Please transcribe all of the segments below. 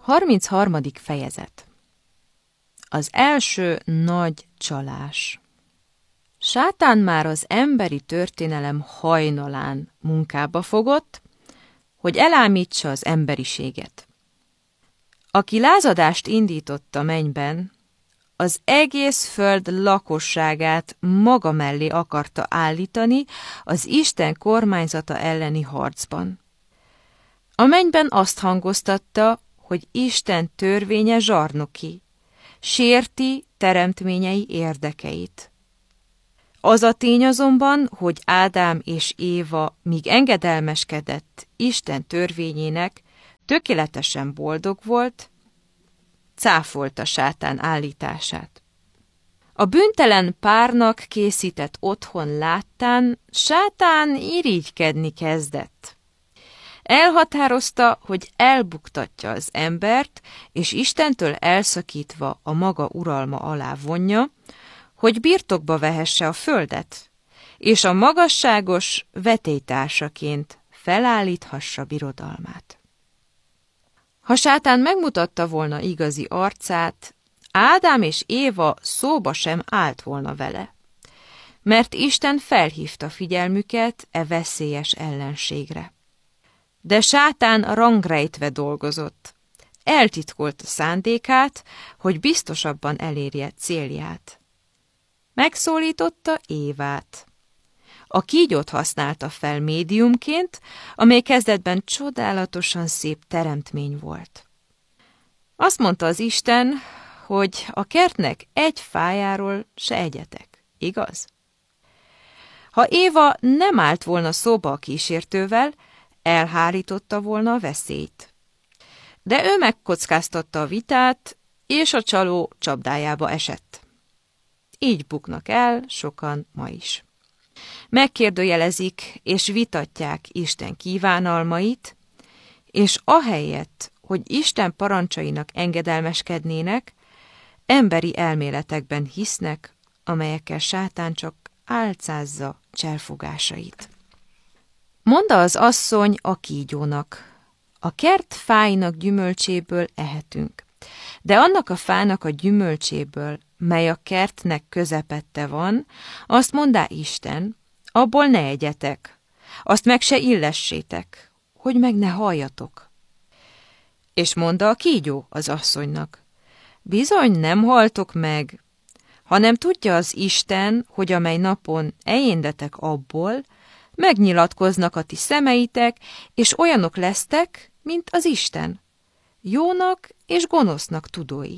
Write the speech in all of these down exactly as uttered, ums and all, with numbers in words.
harmincharmadik fejezet. Az első nagy csalás. Sátán már az emberi történelem hajnalán munkába fogott, hogy elámítsa az emberiséget. Aki lázadást indított a mennyben, az egész föld lakosságát maga mellé akarta állítani az Isten kormányzata elleni harcban. A mennyben azt hangoztatta, hogy Isten törvénye zsarnoki, sérti teremtményei érdekeit. Az a tény azonban, hogy Ádám és Éva, míg engedelmeskedett Isten törvényének, tökéletesen boldog volt, cáfolta Sátán állítását. A bűntelen párnak készített otthon láttán Sátán irigykedni kezdett. Elhatározta, hogy elbuktatja az embert, és Istentől elszakítva a maga uralma alá vonja, hogy birtokba vehesse a földet, és a magasságos vetélytársaként felállíthassa birodalmát. Ha Sátán megmutatta volna igazi arcát, Ádám és Éva szóba sem állt volna vele, mert Isten felhívta figyelmüket e veszélyes ellenségre. De Sátán rangrejtve dolgozott, eltitkolta szándékát, hogy biztosabban elérje célját. Megszólította Évát. A kígyót használta fel médiumként, amely kezdetben csodálatosan szép teremtmény volt. Azt mondta az Isten, hogy a kertnek egy fájáról se egyetek, igaz? Ha Éva nem állt volna szóba a kísértővel, elhárította volna a veszélyt. De ő megkockáztatta a vitát, és a csaló csapdájába esett. Így buknak el sokan ma is. Megkérdőjelezik és vitatják Isten kívánalmait, és ahelyett, hogy Isten parancsainak engedelmeskednének, emberi elméletekben hisznek, amelyekkel Sátán csak álcázza cselfogásait. Mondta az asszony a kígyónak: a kert fáinak gyümölcséből ehetünk, de annak a fának a gyümölcséből, mely a kertnek közepette van, azt mondá Isten, abból ne egyetek, azt meg se illessétek, hogy meg ne halljatok. És mondta a kígyó az asszonynak: bizony nem haltok meg, hanem tudja az Isten, hogy amely napon ejéndetek abból, megnyilatkoznak a ti szemeitek, és olyanok lesztek, mint az Isten, jónak és gonosznak tudói.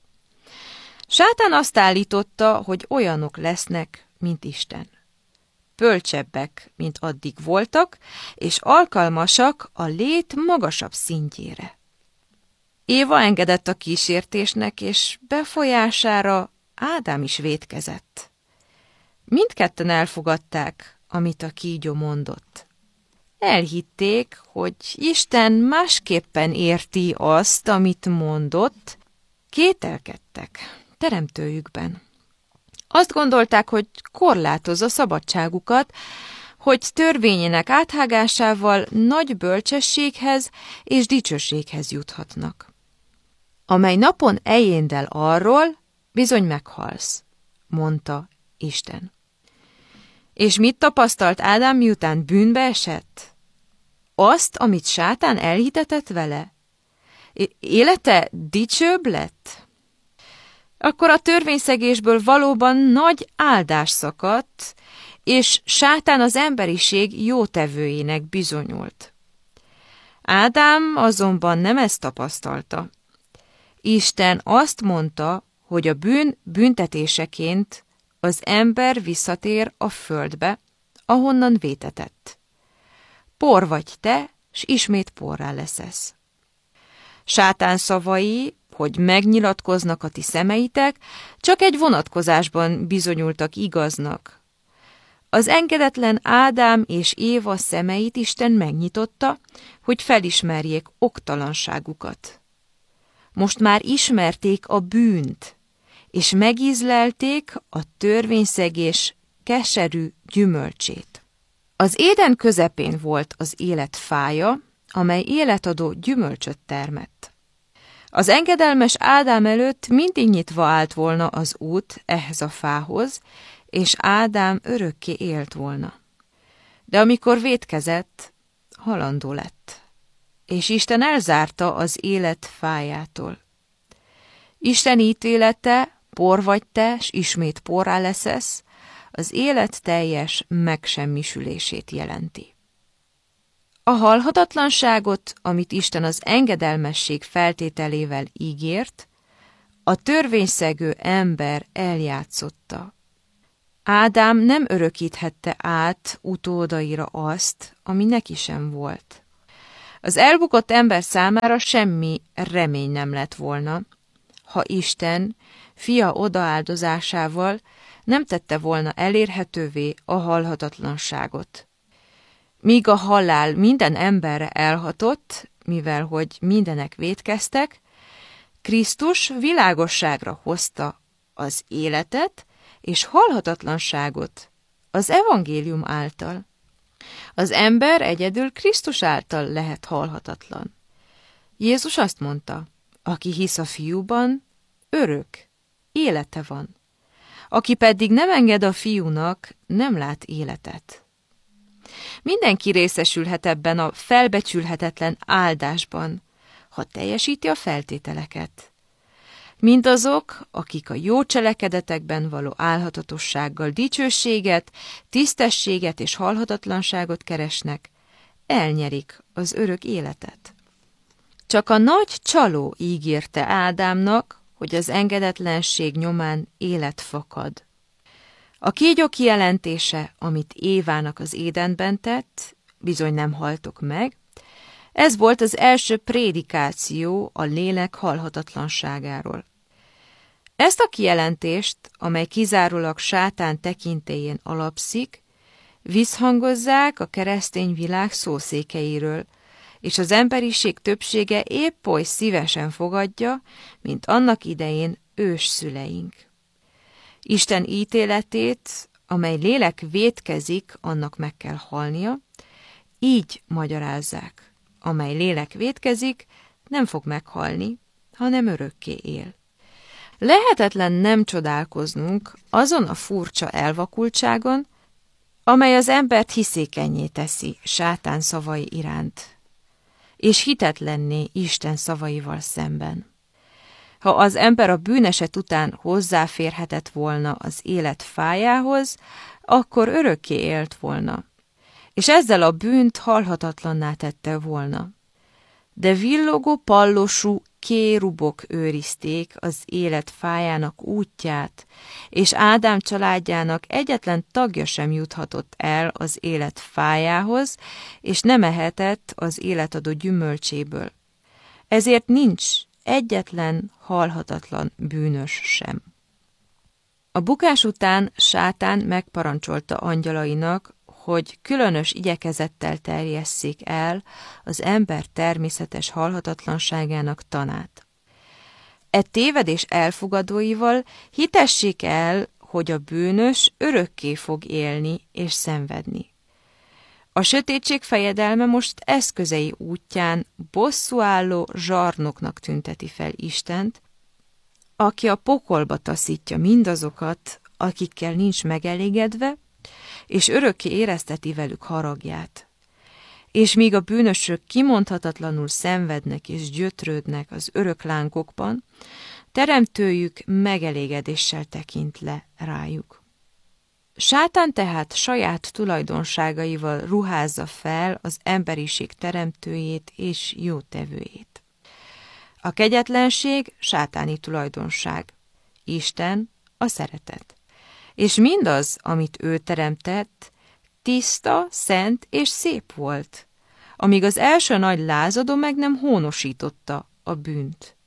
Sátán azt állította, hogy olyanok lesznek, mint Isten. Bölcsebbek, mint addig voltak, és alkalmasak a lét magasabb szintjére. Éva engedett a kísértésnek, és befolyására Ádám is vétkezett. Mindketten elfogadták, amit a kígyó mondott. Elhitték, hogy Isten másképpen érti azt, amit mondott, kételkedtek teremtőjükben. Azt gondolták, hogy korlátozza szabadságukat, hogy törvényének áthágásával nagy bölcsességhez és dicsőséghez juthatnak. Amely napon ejéndel arról, bizony meghalsz, mondta Isten. És mit tapasztalt Ádám, miután bűnbe esett? Azt, amit Sátán elhitetett vele? Élete dicsőbb lett? Akkor a törvényszegésből valóban nagy áldás szakadt, és Sátán az emberiség jótevőjének bizonyult. Ádám azonban nem ezt tapasztalta. Isten azt mondta, hogy a bűn büntetéseként az ember visszatér a földbe, ahonnan vétetett. Por vagy te, s ismét porrá leszesz. Sátán szavai, hogy megnyilatkoznak a ti szemeitek, csak egy vonatkozásban bizonyultak igaznak. Az engedetlen Ádám és Éva szemeit Isten megnyitotta, hogy felismerjék oktalanságukat. Most már ismerték a bűnt, és megízlelték a törvényszegés keserű gyümölcsét. Az éden közepén volt az élet fája, amely életadó gyümölcsöt termett. Az engedelmes Ádám előtt mindig nyitva állt volna az út ehhez a fához, és Ádám örökké élt volna. De amikor vétkezett, halandó lett, és Isten elzárta az élet fájától. Isten ítélete, por vagy te, s ismét porrá leszesz, az élet teljes megsemmisülését jelenti. A halhatatlanságot, amit Isten az engedelmesség feltételével ígért, a törvényszegő ember eljátszotta. Ádám nem örökíthette át utódaira azt, ami neki sem volt. Az elbukott ember számára semmi remény nem lett volna, ha Isten fia odaáldozásával nem tette volna elérhetővé a halhatatlanságot. Míg a halál minden emberre elhatott, mivel hogy mindenek vétkeztek, Krisztus világosságra hozta az életet és halhatatlanságot az evangélium által. Az ember egyedül Krisztus által lehet halhatatlan. Jézus azt mondta, aki hisz a fiúban, örök, élete van. Aki pedig nem enged a fiúnak, nem lát életet. Mindenki részesülhet ebben a felbecsülhetetlen áldásban, ha teljesíti a feltételeket. Mindazok, akik a jó cselekedetekben való álhatatossággal dicsőséget, tisztességet és halhatatlanságot keresnek, elnyerik az örök életet. Csak a nagy csaló ígérte Ádámnak, hogy az engedetlenség nyomán élet fakad. A kígyó kijelentése, amit Évának az Édenben tett, bizony nem haltok meg, ez volt az első prédikáció a lélek halhatatlanságáról. Ezt a kijelentést, amely kizárólag sátán tekintélyén alapszik, visszhangozzák a keresztény világ szószékeiről, és az emberiség többsége épp oly szívesen fogadja, mint annak idején ősszüleink. Isten ítéletét, amely lélek vétkezik, annak meg kell halnia, így magyarázzák. Amely lélek vétkezik, nem fog meghalni, hanem örökké él. Lehetetlen nem csodálkoznunk azon a furcsa elvakultságon, amely az embert hiszékennyé teszi sátán szavai iránt, és hitetlenné Isten szavaival szemben. Ha az ember a bűneset után hozzáférhetett volna az élet fájához, akkor örökké élt volna, és ezzel a bűnt halhatatlanná tette volna. De villogó pallosú kérubok őrizték az élet fájának útját, és Ádám családjának egyetlen tagja sem juthatott el az élet fájához, és nem ehetett az életadó gyümölcséből. Ezért nincs egyetlen halhatatlan bűnös sem. A bukás után sátán megparancsolta angyalainak, hogy különös igyekezettel terjesszék el az ember természetes halhatatlanságának tanát. E tévedés elfogadóival hitessék el, hogy a bűnös örökké fog élni és szenvedni. A sötétség fejedelme most eszközei útján bosszúálló zsarnoknak tünteti fel Istent, aki a pokolba taszítja mindazokat, akikkel nincs megelégedve, és örökké érezteti velük haragját. És míg a bűnösök kimondhatatlanul szenvednek és gyötrődnek az örök lángokban, teremtőjük megelégedéssel tekint le rájuk. Sátán tehát saját tulajdonságaival ruházza fel az emberiség teremtőjét és jótevőjét. A kegyetlenség sátáni tulajdonság, Isten a szeretet. És mindaz, amit ő teremtett, tiszta, szent és szép volt, amíg az első nagy lázadó meg nem hónosította a bűnt.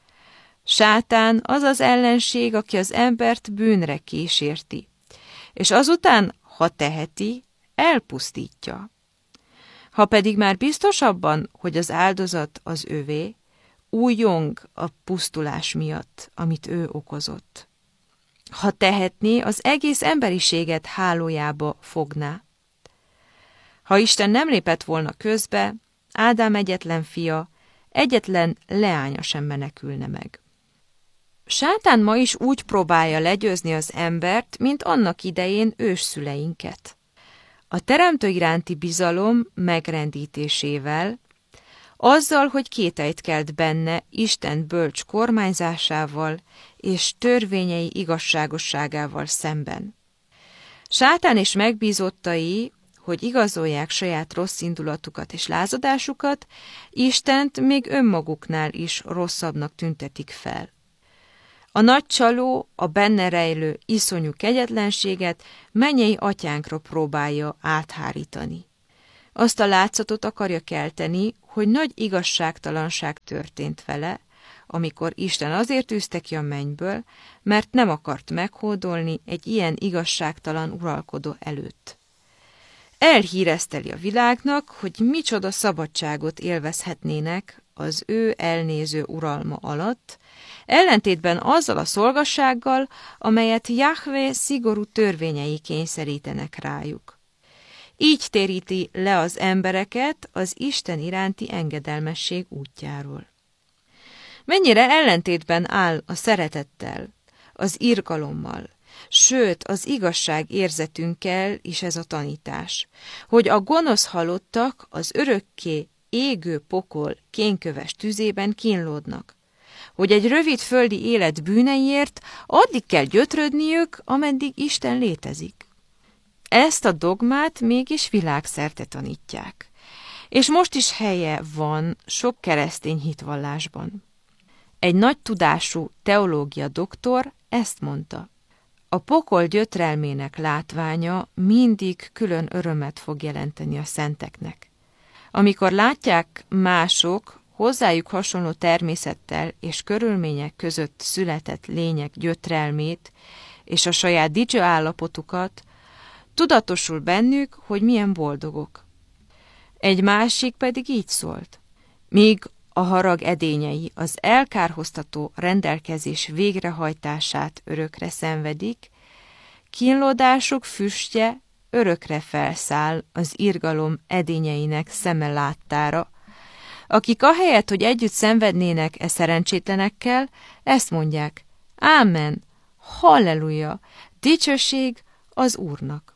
Sátán az az ellenség, aki az embert bűnre kísérti, és azután, ha teheti, elpusztítja. Ha pedig már biztos abban, hogy az áldozat az övé, újjong a pusztulás miatt, amit ő okozott. Ha tehetné, az egész emberiséget hálójába fogná. Ha Isten nem lépett volna közbe, Ádám egyetlen fia egyetlen leánya sem menekülne meg. Sátán ma is úgy próbálja legyőzni az embert, mint annak idején ősszüleinket. A teremtő iránti bizalom megrendítésével, azzal, hogy kételyt kelt benne Isten bölcs kormányzásával és törvényei igazságosságával szemben. Sátán és megbízottai, hogy igazolják saját rossz indulatukat és lázadásukat, Istent még önmaguknál is rosszabbnak tüntetik fel. A nagy csaló a benne rejlő iszonyú kegyetlenséget mennyei atyánkra próbálja áthárítani. Azt a látszatot akarja kelteni, hogy nagy igazságtalanság történt vele, amikor Isten azért űzte ki a mennyből, mert nem akart meghódolni egy ilyen igazságtalan uralkodó előtt. Elhírezteli a világnak, hogy micsoda szabadságot élvezhetnének az ő elnéző uralma alatt, ellentétben azzal a szolgassággal, amelyet Jahve szigorú törvényei kényszerítenek rájuk. Így téríti le az embereket az Isten iránti engedelmesség útjáról. Mennyire ellentétben áll a szeretettel, az irgalommal, sőt az igazság érzetünkkel is ez a tanítás, hogy a gonosz halottak az örökké égő pokol kénköves tüzében kínlódnak, hogy egy rövid földi élet bűneiért addig kell gyötrődniük, ameddig Isten létezik. Ezt a dogmát mégis világszerte tanítják, és most is helye van sok keresztény hitvallásban. Egy nagy tudású teológia doktor ezt mondta: a pokol gyötrelmének látványa mindig külön örömet fog jelenteni a szenteknek. Amikor látják mások hozzájuk hasonló természettel és körülmények között született lények gyötrelmét és a saját dicső állapotukat, tudatosul bennük, hogy milyen boldogok. Egy másik pedig így szólt: míg a harag edényei az elkárhoztató rendelkezés végrehajtását örökre szenvedik, kínlódásuk füstje örökre felszáll az irgalom edényeinek szeme láttára, akik ahelyett, hogy együtt szenvednének e szerencsétlenekkel, ezt mondják: ámen, halleluja, dicsőség az Úrnak.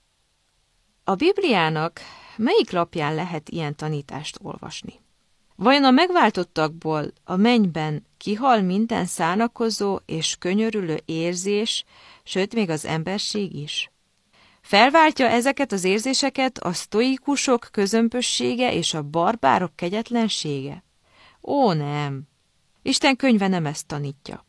A Bibliának melyik lapján lehet ilyen tanítást olvasni? Vajon a megváltottakból a mennyben kihal minden szánakozó és könyörülő érzés, sőt még az emberség is? Felváltja ezeket az érzéseket a sztoikusok közömbössége és a barbárok kegyetlensége? Ó, nem! Isten könyve nem ezt tanítja.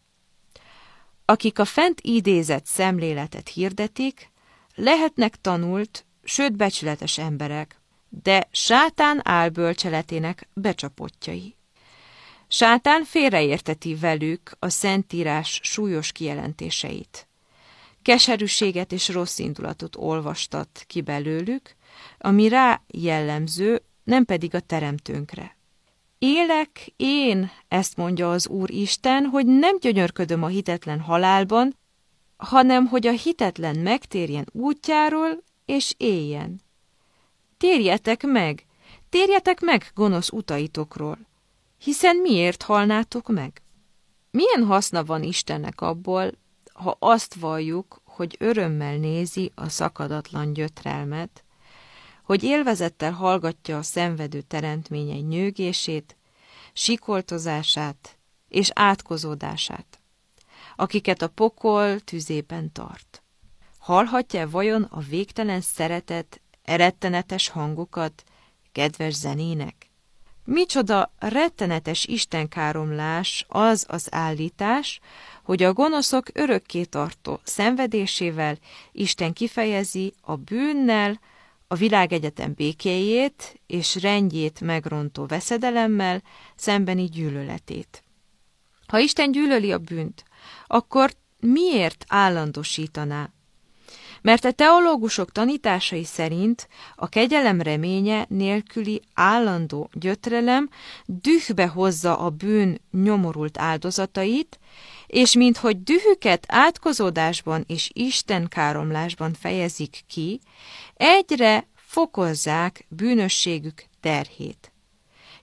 Akik a fent idézett szemléletet hirdetik, lehetnek tanult, sőt becsületes emberek, de sátán álbölcseletének becsapottjai. Sátán félreérteti velük a Szentírás súlyos kijelentéseit. Keserűséget és rossz indulatot olvastat ki belőlük, ami rá jellemző, nem pedig a teremtőnkre. Élek én, ezt mondja az Úr Isten, hogy nem gyönyörködöm a hitetlen halálban, hanem hogy a hitetlen megtérjen útjáról és éljen. Térjetek meg, térjetek meg gonosz utaitokról, hiszen miért halnátok meg? Milyen haszna van Istennek abból, ha azt valljuk, hogy örömmel nézi a szakadatlan gyötrelmet, hogy élvezettel hallgatja a szenvedő teremtményei nyögését, sikoltozását és átkozódását, akiket a pokol tüzében tart. Hallhatja vajon a végtelen szeretet rettenetes hangokat kedves zenének? Micsoda rettenetes istenkáromlás az az állítás, hogy a gonoszok örökké tartó szenvedésével Isten kifejezi a bűnnel a világegyetem békéjét és rendjét megrontó veszedelemmel szembeni gyűlöletét. Ha Isten gyűlöli a bűnt, akkor miért állandosítaná? Mert a teológusok tanításai szerint a kegyelem reménye nélküli állandó gyötrelem dühbe hozza a bűn nyomorult áldozatait, és minthogy dühüket átkozódásban és istenkáromlásban fejezik ki, egyre fokozzák bűnösségük terhét.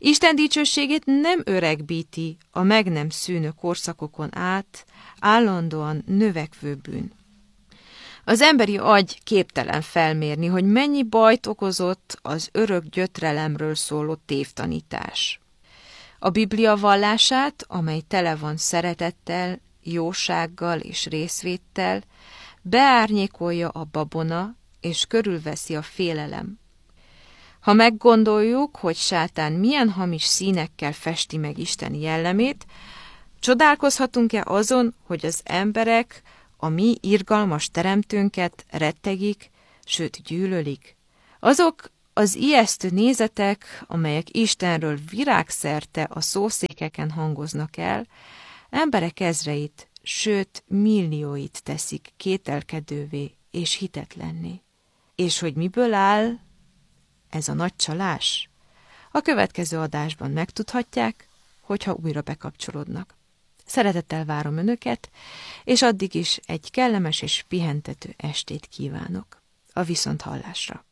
Isten dicsőségét nem öregbíti a meg nem szűnő korszakokon át állandóan növekvő bűn. Az emberi agy képtelen felmérni, hogy mennyi bajt okozott az örök gyötrelemről szóló tévtanítás. A Biblia vallását, amely tele van szeretettel, jósággal és részvéttel, beárnyékolja a babona, és körülveszi a félelem. Ha meggondoljuk, hogy sátán milyen hamis színekkel festi meg Isten jellemét, csodálkozhatunk-e azon, hogy az emberek a mi irgalmas teremtőnket rettegik, sőt gyűlölik? Azok az ijesztő nézetek, amelyek Istenről virágszerte a szószékeken hangoznak el, emberek ezreit, sőt millióit teszik kételkedővé és hitetlenné. És hogy miből áll ez a nagy csalás? A következő adásban megtudhatják, hogyha újra bekapcsolódnak. Szeretettel várom Önöket, és addig is egy kellemes és pihentető estét kívánok. A viszonthallásra!